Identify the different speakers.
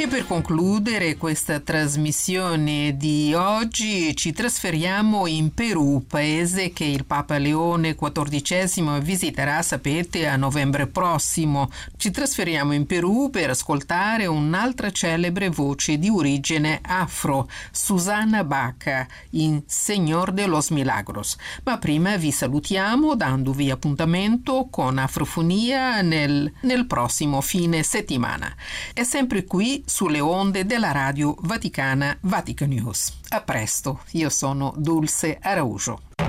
Speaker 1: E per concludere questa trasmissione di oggi ci trasferiamo in Perù, paese che il Papa Leone XIV visiterà, sapete, a novembre prossimo. Ci trasferiamo in Perù per ascoltare un'altra celebre voce di origine afro, Susana Baca, in Señor de los Milagros. Ma prima vi salutiamo dandovi appuntamento con Afrofonia nel prossimo fine settimana. È sempre qui sulle onde della radio vaticana Vatican News. A presto, io sono Dulce Araujo.